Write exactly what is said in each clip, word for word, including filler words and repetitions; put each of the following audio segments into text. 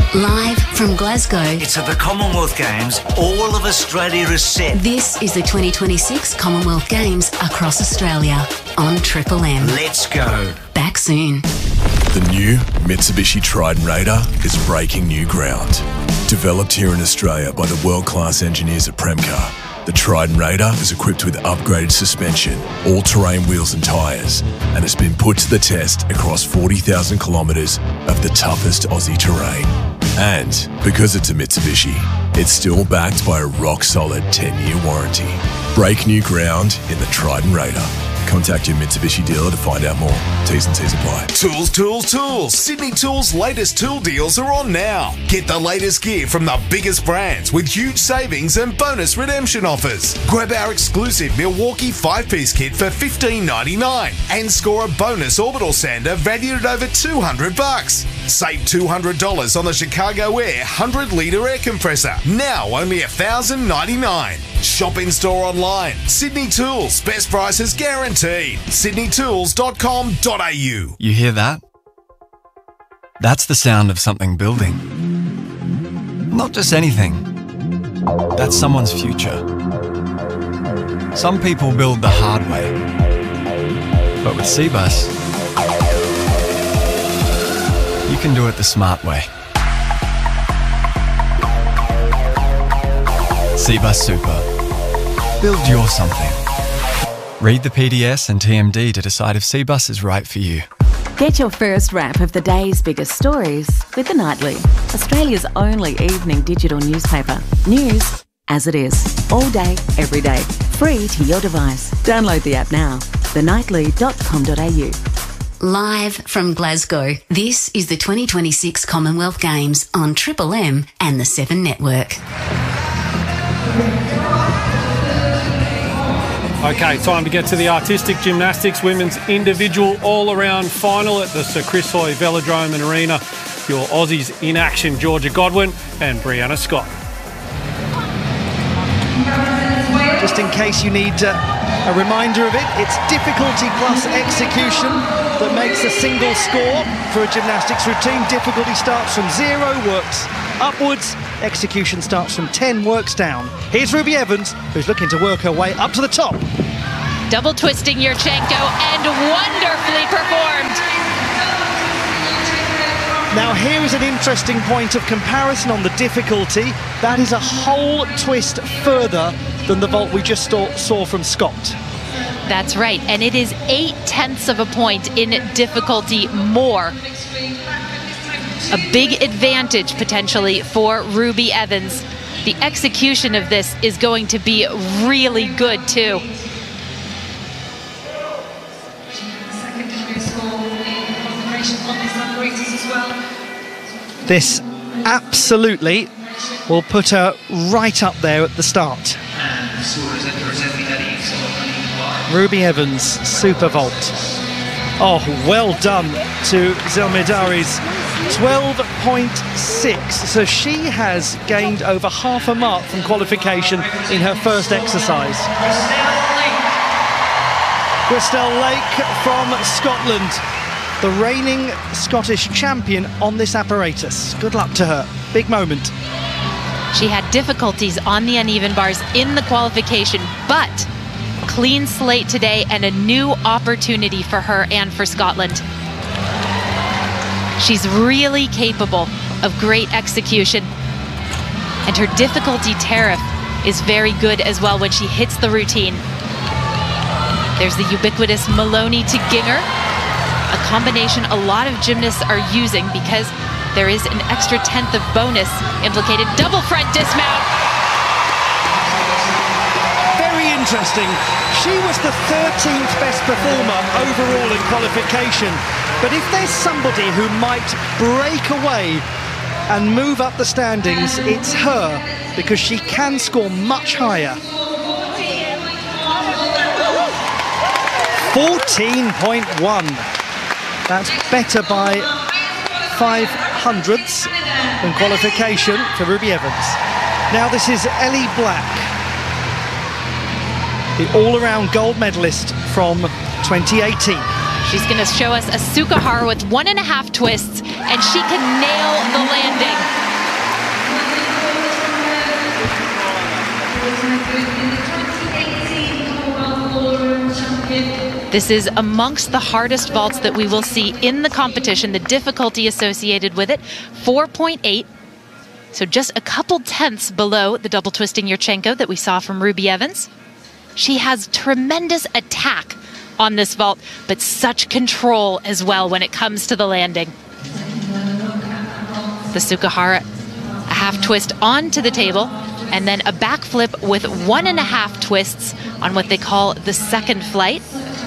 Live from Glasgow. It's at the Commonwealth Games. All of Australia is set. This is the twenty twenty-six Commonwealth Games across Australia on Triple M. Let's go. Back soon. The new Mitsubishi Triton Raider is breaking new ground. Developed here in Australia by the world-class engineers at Premcar, the Triton Raider is equipped with upgraded suspension, all-terrain wheels and tyres, and has been put to the test across forty thousand kilometres of the toughest Aussie terrain. And because it's a Mitsubishi, it's still backed by a rock-solid ten-year warranty. Break new ground in the Triton Raider. Contact your Mitsubishi dealer to find out more. T's and C's apply. Tools, tools, tools. Sydney Tools' latest tool deals are on now. Get the latest gear from the biggest brands with huge savings and bonus redemption offers. Grab our exclusive Milwaukee five-piece kit for fifteen ninety-nine and score a bonus orbital sander valued at over two hundred bucks. Save two hundred dollars on the Chicago Air one hundred litre air compressor. Now only one thousand ninety-nine dollars. Shop in store online. Sydney Tools. Best prices guaranteed. sydney tools dot com dot a u. You hear that? That's the sound of something building. Not just anything. That's someone's future. Some people build the hard way. But with Cbus, you can do it the smart way. Cbus Super. Build your something. Read the P D S and T M D to decide if Cbus is right for you. Get your first wrap of the day's biggest stories with The Nightly, Australia's only evening digital newspaper. News as it is, all day, every day, free to your device. Download the app now, the nightly dot com dot a u. Live from Glasgow, this is the twenty twenty-six Commonwealth Games on Triple M and the Seven Network. Okay, time to get to the artistic gymnastics women's individual all-around final at the Sir Chris Hoy Velodrome and Arena. Your Aussies in action, Georgia Godwin and Brianna Scott. Just in case you need uh, a reminder of it, it's difficulty plus execution that makes a single score for a gymnastics routine. Difficulty starts from zero, works upwards. Execution starts from ten, works down. Here's Ruby Evans, who's looking to work her way up to the top. Double twisting Yurchenko and wonderfully performed. Now here is an interesting point of comparison on the difficulty. That is a whole twist further than the vault we just saw, saw from Scott. That's right, and it is eight tenths of a point in difficulty more. A big advantage potentially for Ruby Evans. The execution of this is going to be really good too. This absolutely will put her right up there at the start. Ruby Evans, super vault. Oh, well done to Zelmedari's twelve point six. So she has gained over half a mark from qualification in her first exercise. Christelle Lake from Scotland, the reigning Scottish champion on this apparatus. Good luck to her. Big moment. She had difficulties on the uneven bars in the qualification, but clean slate today and a new opportunity for her and for Scotland. She's really capable of great execution, and her difficulty tariff is very good as well when she hits the routine. There's the ubiquitous Maloney to Ginger, a combination a lot of gymnasts are using because there is an extra tenth of bonus implicated. Double front dismount. Very interesting. She was the thirteenth best performer overall in qualification. But if there's somebody who might break away and move up the standings, it's her, because she can score much higher. fourteen point one. That's better by five hundredths in qualification for Ruby Evans. Now this is Ellie Black, the all-around gold medalist from twenty eighteen. She's going to show us a Sukahara with one and a half twists, and she can nail the landing. This is amongst the hardest vaults that we will see in the competition, the difficulty associated with it, four point eight. So just a couple tenths below the double twisting Yurchenko that we saw from Ruby Evans. She has tremendous attack on this vault, but such control as well when it comes to the landing. The Sukahara, a half twist onto the table, and then a backflip with one and a half twists on what they call the second flight.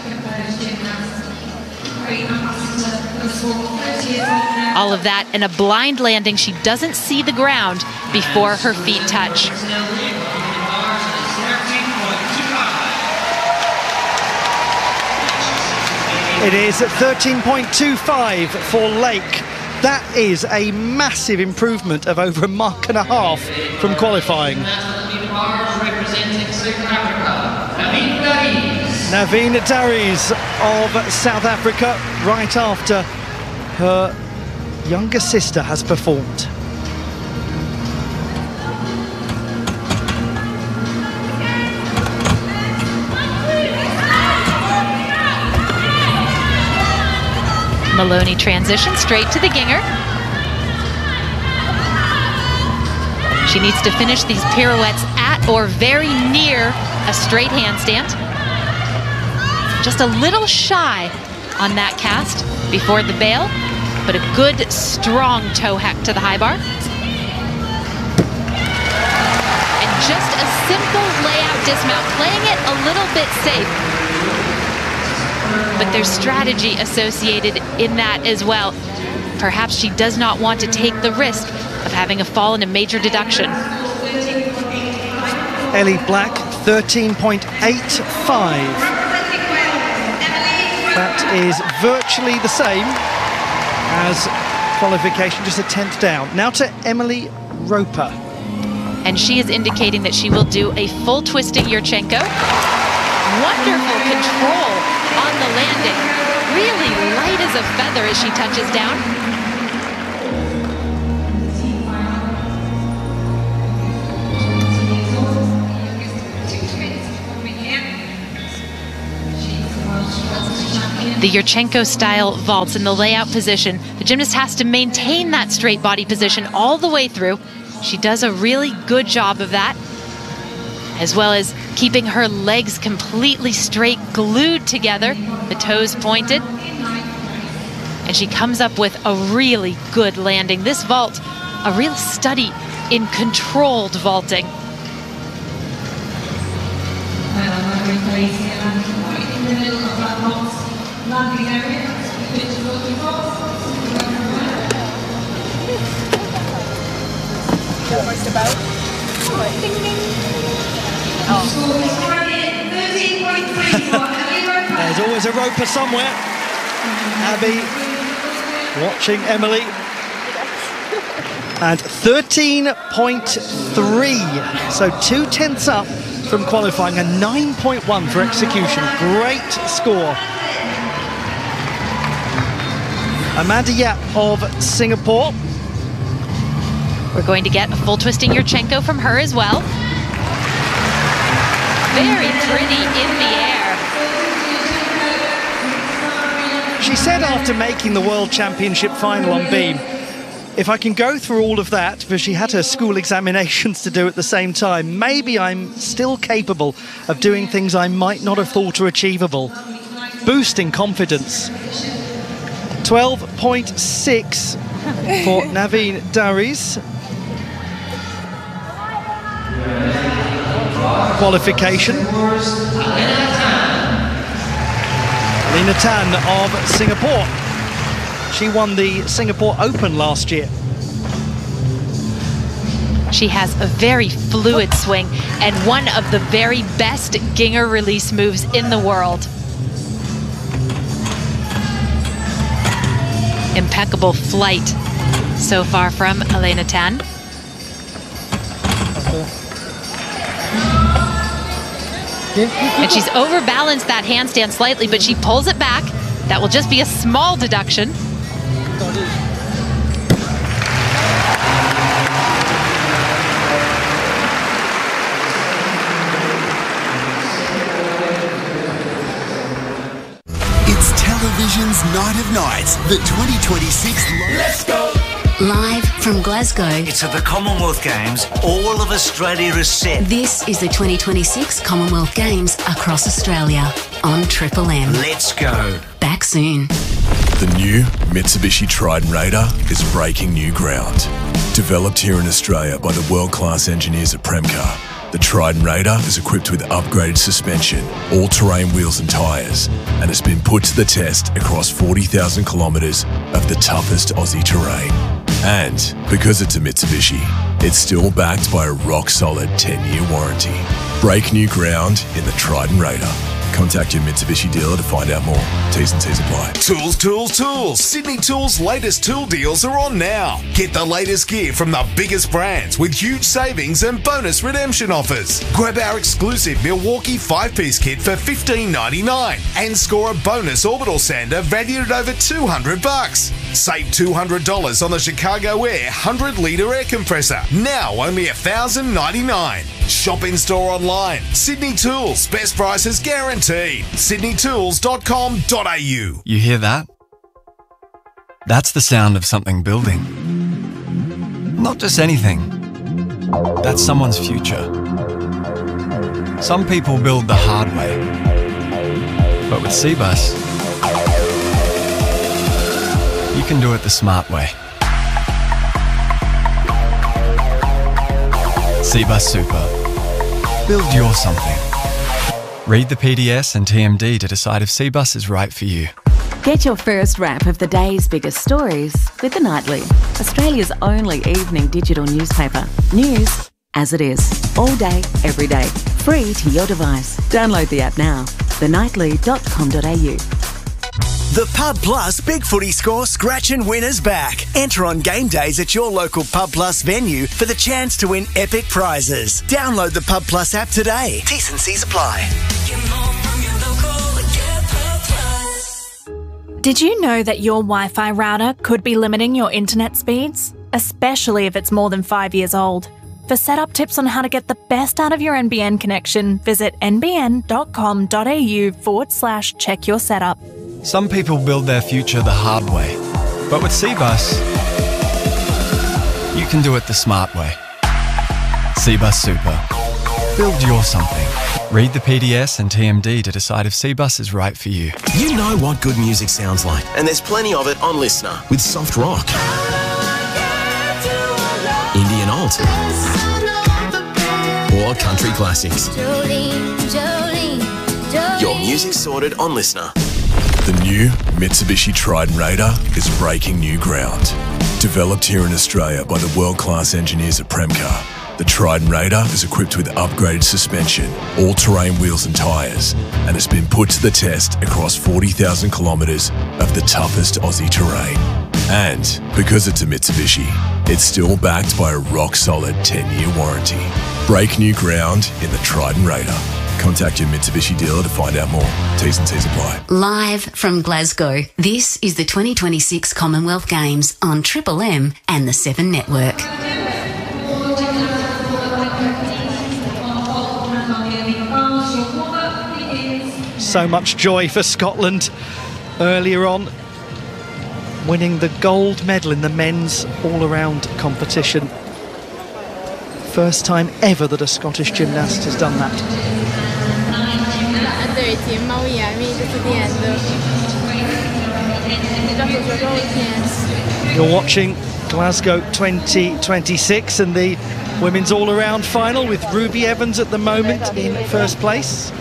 All of that in a blind landing. She doesn't see the ground before her feet touch. It is thirteen point two five for Lake. That is a massive improvement of over a mark and a half from qualifying. Naveen Darius of South Africa, right after her younger sister has performed. Maloney transition straight to the Ginger. She needs to finish these pirouettes at or very near a straight handstand. Just a little shy on that cast before the bail, but a good, strong toe hack to the high bar. And just a simple layout dismount, playing it a little bit safe. But there's strategy associated in that as well. Perhaps she does not want to take the risk of having a fall in a major deduction. Ellie Black, thirteen point eight five. That is virtually the same as qualification, just a tenth down. Now to Emily Roper. And she is indicating that she will do a full twisting Yurchenko. Wonderful control on the landing. Really light as a feather as she touches down. The Yurchenko style vaults in the layout position. The gymnast has to maintain that straight body position all the way through. She does a really good job of that, as well as keeping her legs completely straight, glued together, the toes pointed. And she comes up with a really good landing. This vault, a real study in controlled vaulting. Almost about. Ding, ding. There's always a Roper somewhere. Abby watching Emily. And thirteen point three. So two tenths up from qualifying, and nine point one for execution. Great score. Amanda Yap of Singapore. We're going to get a full twisting Yurchenko from her as well. Very pretty in the air. She said after making the World Championship final on beam, if I can go through all of that, because she had her school examinations to do at the same time, maybe I'm still capable of doing things I might not have thought are achievable. Boosting confidence. twelve point six for Naveen Darius. Qualification. Lena Tan of Singapore. She won the Singapore Open last year. She has a very fluid swing and one of the very best Ginger release moves in the world. Impeccable flight so far from Elena Tan. And she's overbalanced that handstand slightly, but she pulls it back. That will just be a small deduction. The twenty twenty-six Let's Go! Live from Glasgow. It's at the Commonwealth Games. All of Australia is set. This is the twenty twenty-six Commonwealth Games across Australia on Triple M. Let's go. Back soon. The new Mitsubishi Triton Raider is breaking new ground. Developed here in Australia by the world-class engineers at Premcar, the Triton Raider is equipped with upgraded suspension, all-terrain wheels and tyres, and has been put to the test across forty thousand kilometres of the toughest Aussie terrain. And because it's a Mitsubishi, it's still backed by a rock-solid ten-year warranty. Break new ground in the Triton Raider. Contact your Mitsubishi dealer to find out more. T's and C's apply. Tools, tools, tools. Sydney Tools' latest tool deals are on now. Get the latest gear from the biggest brands with huge savings and bonus redemption offers. Grab our exclusive Milwaukee five-piece kit for fifteen ninety-nine and score a bonus orbital sander valued at over two hundred bucks. Save two hundred dollars on the Chicago Air one hundred litre air compressor. Now only one thousand ninety-nine dollars. Shop in store online. Sydney Tools. Best prices guaranteed. sydney tools dot com dot a u. You hear that? That's the sound of something building. Not just anything. That's someone's future. Some people build the hard way. But with Cbus, you can do it the smart way. Cbus Super. Build your something. Read the P D S and T M D to decide if Cbus is right for you. Get your first wrap of the day's biggest stories with The Nightly, Australia's only evening digital newspaper. News as it is, all day, every day, free to your device. Download the app now, the nightly dot com dot a u. The Pub Plus Big Footy Score Scratch and Win is back. Enter on game days at your local Pub Plus venue for the chance to win epic prizes. Download the Pub Plus app today. T's and C's apply. Did you know that your Wi-Fi router could be limiting your internet speeds? Especially if it's more than five years old. For setup tips on how to get the best out of your N B N connection, visit n b n dot com dot a u forward slash check your setup. Some people build their future the hard way. But with Cbus, you can do it the smart way. Cbus Super. Build your something. Read the P D S and T M D to decide if Cbus is right for you. You know what good music sounds like, and there's plenty of it on Listener with soft rock, Indian alt, or country classics. Jolene, Jolene, Jolene. Your music's sorted on Listener. The new Mitsubishi Triton Raider is breaking new ground. Developed here in Australia by the world-class engineers at Premcar, the Triton Raider is equipped with upgraded suspension, all-terrain wheels and tyres, and has been put to the test across forty thousand kilometres of the toughest Aussie terrain. And because it's a Mitsubishi, it's still backed by a rock-solid ten-year warranty. Break new ground in the Triton Raider. Contact your Mitsubishi dealer to find out more. T's and C's apply. Live from Glasgow, this is the twenty twenty-six Commonwealth Games on Triple M and the Seven Network. So much joy for Scotland earlier on, winning the gold medal in the men's all-around competition. First time ever that a Scottish gymnast has done that. You're watching Glasgow twenty twenty-six and the women's all-around final with Ruby Evans at the moment in first place.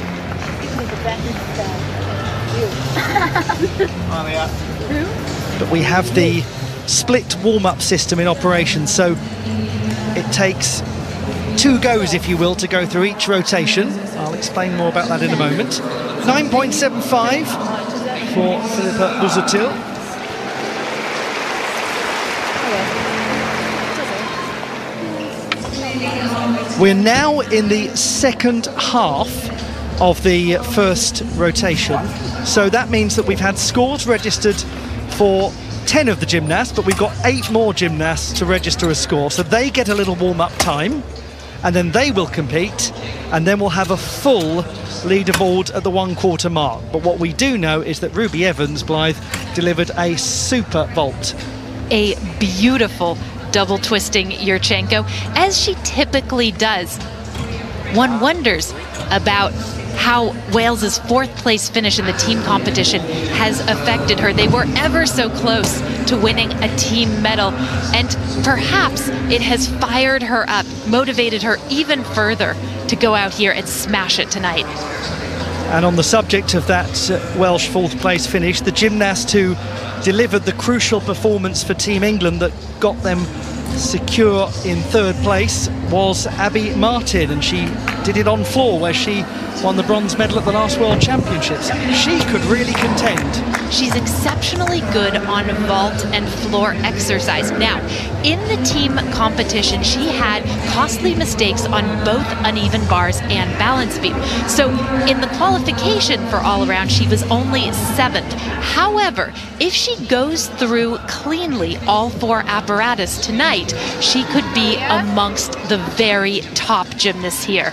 But we have the split warm-up system in operation, so it takes two goes, if you will, to go through each rotation. I'll explain more about that in a moment. nine point seven five for Philippa Buzutil. We're now in the second half of the first rotation, so that means that we've had scores registered for ten of the gymnasts, but we've got eight more gymnasts to register a score, so they get a little warm-up time, and then they will compete, and then we'll have a full leaderboard at the one quarter mark. But what we do know is that Ruby Evans, Blythe, delivered a super vault. A beautiful double twisting Yurchenko, as she typically does. One wonders about how Wales's fourth place finish in the team competition has affected her. They were ever so close to winning a team medal, and perhaps it has fired her up, motivated her even further to go out here and smash it tonight. And on the subject of that uh, Welsh fourth place finish, the gymnast who delivered the crucial performance for Team England that got them secure in third place was Abby Martin, and she did it on floor, where she won the bronze medal at the last World Championships. She could really contend. She's exceptionally good on vault and floor exercise. Now, in the team competition, she had costly mistakes on both uneven bars and balance beam. So in the qualification for all around, she was only seventh. However, if she goes through cleanly all four apparatus tonight, she could be amongst the very top gymnasts here.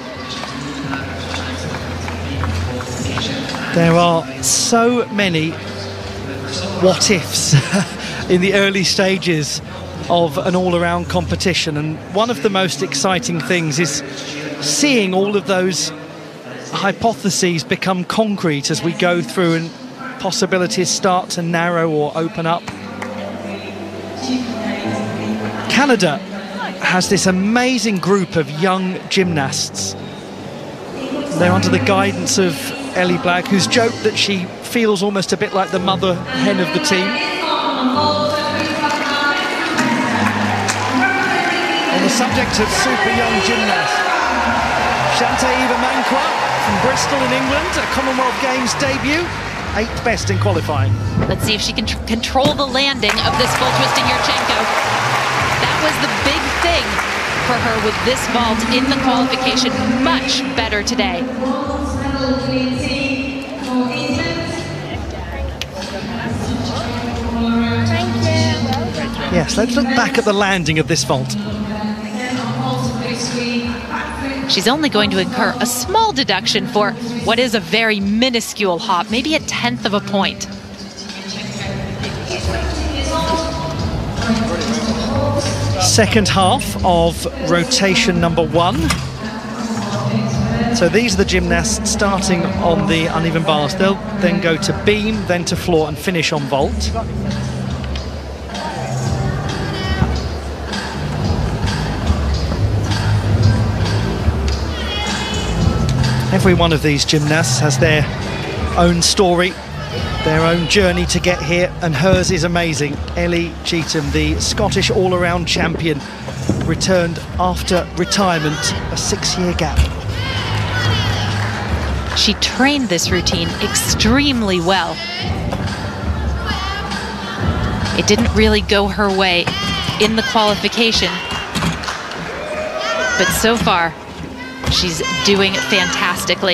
There are so many what-ifs in the early stages of an all-around competition, and one of the most exciting things is seeing all of those hypotheses become concrete as we go through and possibilities start to narrow or open up. Canada has this amazing group of young gymnasts. They're under the guidance of Ellie Blagg, who's joked that she feels almost a bit like the mother hen of the team. On the subject of super young gymnasts, Shantay Eva-Mankwa from Bristol in England, a Commonwealth Games debut, eighth best in qualifying. Let's see if she can tr control the landing of this full twisting Yurchenko. That was the big thing for her with this vault in the qualification. Much better today. Yes, let's look back at the landing of this vault. She's only going to incur a small deduction for what is a very minuscule hop, maybe a tenth of a point. Second half of rotation number one. So these are the gymnasts starting on the uneven bars. They'll then go to beam, then to floor, and finish on vault. Every one of these gymnasts has their own story, their own journey to get here, and hers is amazing. Ellie Cheetham, the Scottish all-around champion, returned after retirement, a six-year gap. She trained this routine extremely well. It didn't really go her way in the qualification, but so far, she's doing fantastically.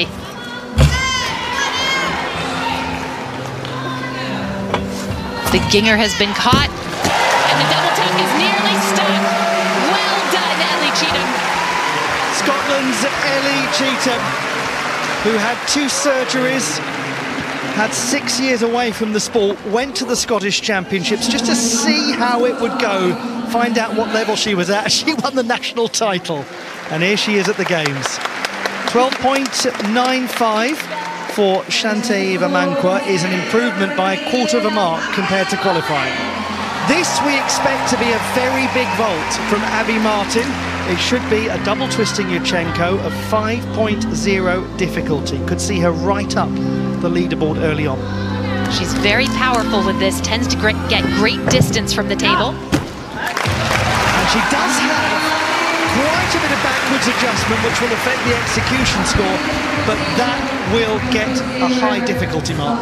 The Ginger has been caught, and the double tuck is nearly stuck. Well done, Ellie Cheetham. Scotland's Ellie Cheetham, who had two surgeries, had six years away from the sport, went to the Scottish Championships just to see how it would go, find out what level she was at. She won the national title, and here she is at the Games. twelve point nine five for Shantay Eva-Mankwa is an improvement by a quarter of a mark compared to qualifying. This we expect to be a very big vault from Abby Martin. It should be a double twisting Yurchenko of five point oh difficulty. Could see her right up the leaderboard early on. She's very powerful with this, tends to get great distance from the table. And she does have quite a bit of backwards adjustment, which will affect the execution score, but that will get a high difficulty mark.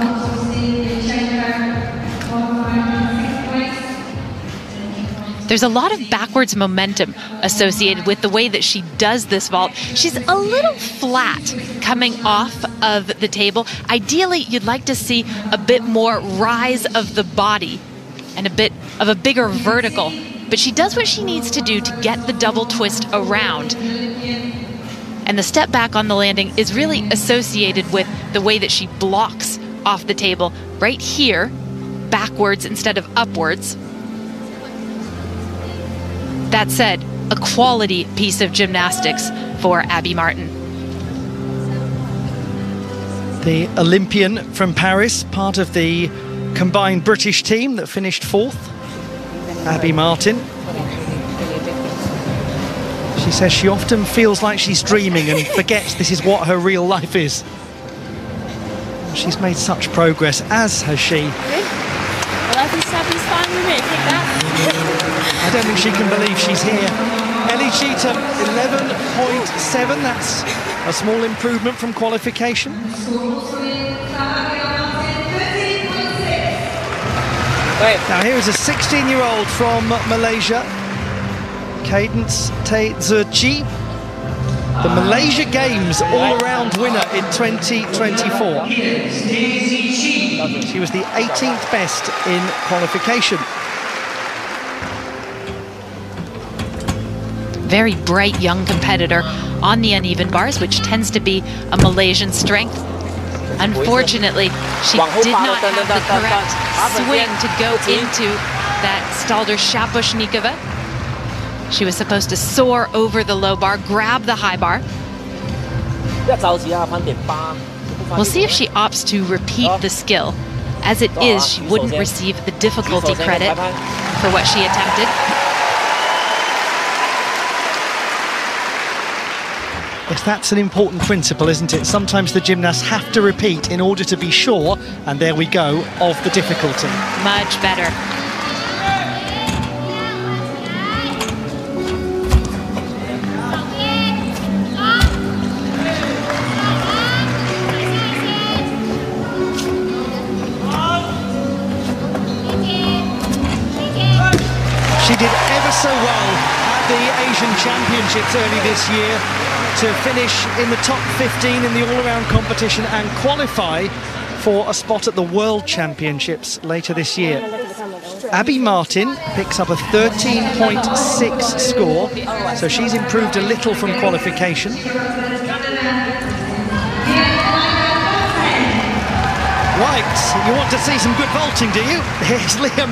There's a lot of backwards momentum associated with the way that she does this vault. She's a little flat coming off of the table. Ideally, you'd like to see a bit more rise of the body and a bit of a bigger vertical. But she does what she needs to do to get the double twist around. And the step back on the landing is really associated with the way that she blocks off the table right here, backwards instead of upwards. That said, a quality piece of gymnastics for Abby Martin. The Olympian from Paris, part of the combined British team that finished fourth, Abby Martin. She says she often feels like she's dreaming and forgets this is what her real life is. She's made such progress, as has she. I don't think she can believe she's here. Ellie Cheetham, eleven point seven. That's a small improvement from qualification. Now here is a sixteen-year-old from Malaysia, Cadence Tae-Zerchi, the Malaysia Games all-around winner in twenty twenty-four. She was the eighteenth best in qualification. Very bright young competitor on the uneven bars, which tends to be a Malaysian strength. Unfortunately, she did not have the correct swing to go into that Stalder Shaposhnikova. She was supposed to soar over the low bar, grab the high bar. We'll see if she opts to repeat the skill. As it is, she wouldn't receive the difficulty credit for what she attempted. Yes, that's an important principle, isn't it? Sometimes the gymnasts have to repeat in order to be sure, and there we go, of the difficulty. Much better. She did ever so well at the Asian Championships early this year to finish in the top fifteen in the all-around competition and qualify for a spot at the World Championships later this year. Abby Martin picks up a thirteen point six score, so she's improved a little from qualification. Right, you want to see some good vaulting, do you? Here's Leah